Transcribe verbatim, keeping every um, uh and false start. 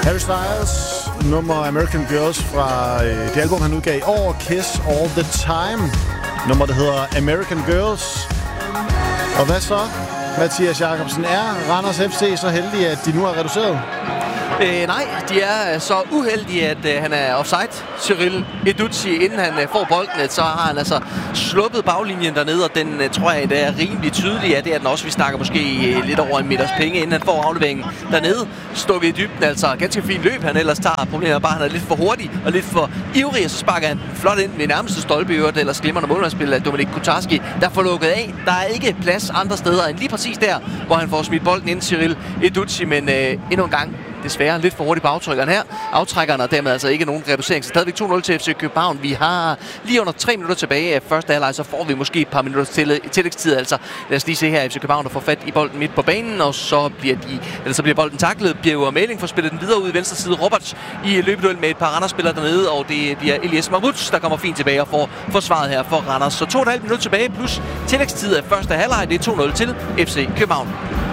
Harry Styles, nummer American Girls fra øh, det album, han udgav i år, Kiss All The Time. Nummer, der hedder American Girls. Og hvad så, Mathias Jacobsen? Er Randers F C så heldige, at de nu har reduceret? Øh, nej, de er så uheldige, at øh, han er offside, Cyril Edouzi. Inden han øh, får bolden, så har han altså sluppet baglinjen dernede, og den øh, tror jeg, det er rimelig tydelig. Ja, det er den også. Vi snakker måske øh, lidt over en meters penge, inden han får afleveringen dernede. Stukket i dybden, altså ganske fint løb, han ellers tager. Problemet er bare, at han er lidt for hurtig og lidt for ivrig, og så sparker han flot ind ved nærmeste stolpe i øvrigt, eller glimrende målmandsspil af Dominik Kutarski, der får lukket af. Der er ikke plads andre steder end lige præcis der, hvor han får smidt bolden ind, Cyril Edouzi, men øh, endnu en gang desværre lidt for hurtigt på aftrykkeren her. Aftrækkeren og dermed altså ikke nogen reducering. Så stadigvæk to nul til F C København. Vi har lige under tre minutter tilbage af første halvleg, så får vi måske et par minutter til tillægstid. Altså lad os lige se her, F C København der får fat i bolden midt på banen, og så bliver de, eller så bliver bolden taklet. Bjerg og Mæling får spillet den videre ud i venstre side. Roberts i løbeduel med et par Randers-spillere dernede, og det bliver Elias Mahmoud, der kommer fint tilbage og får forsvaret her for Randers. Så to og et halvt minutter tilbage plus tillægstid af første halvleg. Det er to nul til F C København.